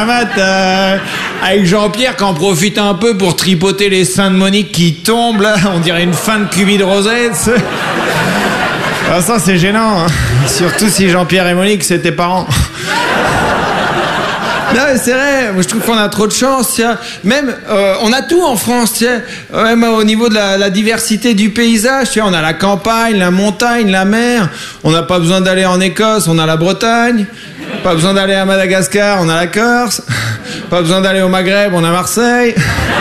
Avec Jean-Pierre qui en profite un peu pour tripoter les seins de Monique qui tombent là, on dirait une fin de cubie de rosette. Ah, ça c'est gênant, hein. Surtout si Jean-Pierre et Monique c'est tes parents. Non mais c'est vrai, moi je trouve qu'on a trop de chance, tiens. Même on a tout en France, tiens. Même au niveau de la diversité du paysage, tiens, on a la campagne, la montagne, la mer. On n'a pas besoin d'aller en Écosse, on a la Bretagne. Pas besoin d'aller à Madagascar, on a la Corse. Pas besoin d'aller au Maghreb, on a Marseille.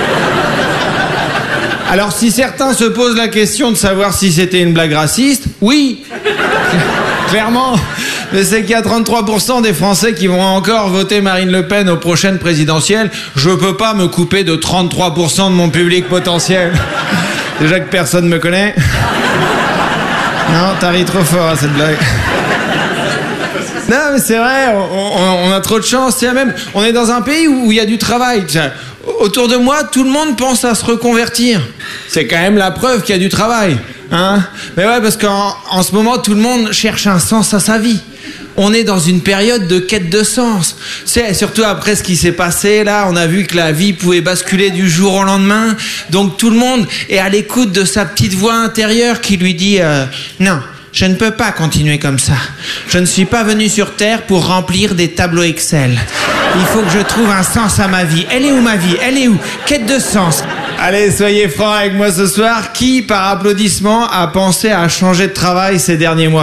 Alors si certains se posent la question de savoir si c'était une blague raciste, oui, clairement. Mais c'est qu'il y a 33% des Français qui vont encore voter Marine Le Pen aux prochaines présidentielles. Je peux pas me couper de 33% de mon public potentiel. Déjà que personne me connaît. Non, t'as ri trop fort à cette blague. Non mais c'est vrai, on a trop de chance. Tiens, même, on est dans un pays où il y a du travail. Tiens, autour de moi, tout le monde pense à se reconvertir. C'est quand même la preuve qu'il y a du travail, hein. Mais ouais, parce qu'en ce moment, tout le monde cherche un sens à sa vie. On est dans une période de quête de sens. C'est surtout après ce qui s'est passé là, on a vu que la vie pouvait basculer du jour au lendemain. Donc tout le monde est à l'écoute de sa petite voix intérieure qui lui dit non. Je ne peux pas continuer comme ça. Je ne suis pas venu sur Terre pour remplir des tableaux Excel. Il faut que je trouve un sens à ma vie. Elle est où ma vie? Elle est où? Quête de sens. Allez, soyez francs avec moi ce soir. Qui, par applaudissement, a pensé à changer de travail ces derniers mois?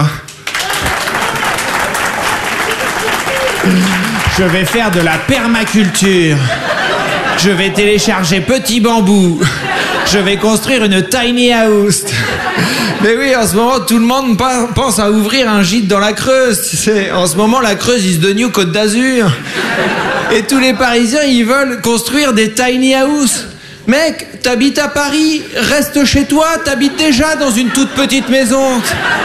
Je vais faire de la permaculture. Je vais télécharger Petit Bambou. Je vais construire une tiny house. Mais oui, en ce moment, tout le monde pense à ouvrir un gîte dans la Creuse. En ce moment, la Creuse is the new Côte d'Azur. Et tous les Parisiens, ils veulent construire des tiny house. Mec, t'habites à Paris, reste chez toi, t'habites déjà dans une toute petite maison.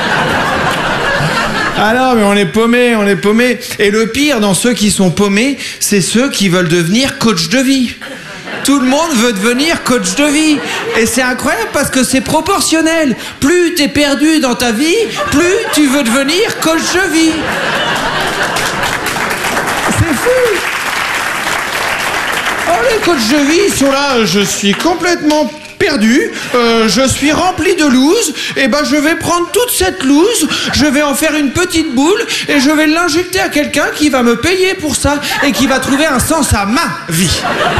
Ah non, mais on est paumés, on est paumés. Et le pire dans ceux qui sont paumés, c'est ceux qui veulent devenir coach de vie. Tout le monde veut devenir coach de vie. Et c'est incroyable parce que c'est proportionnel. Plus t'es perdu dans ta vie, plus tu veux devenir coach de vie. C'est fou. Oh, les coachs de vie sont là, je suis complètement perdu, je suis rempli de loose, et ben je vais prendre toute cette loose, je vais en faire une petite boule, et je vais l'injecter à quelqu'un qui va me payer pour ça, et qui va trouver un sens à ma vie.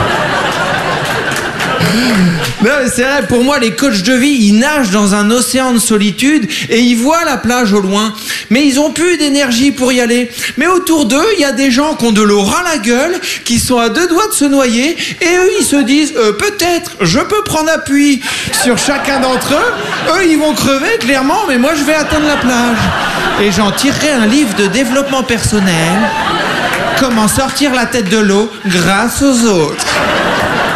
Non mais c'est vrai, pour moi les coachs de vie ils nagent dans un océan de solitude et ils voient la plage au loin, mais ils ont plus d'énergie pour y aller. Mais autour d'eux il y a des gens qui ont de l'eau ras la gueule, qui sont à deux doigts de se noyer, et eux ils se disent peut-être je peux prendre appui sur chacun d'entre eux. Eux ils vont crever clairement, mais moi je vais atteindre la plage et j'en tirerai un livre de développement personnel, comment sortir la tête de l'eau grâce aux autres.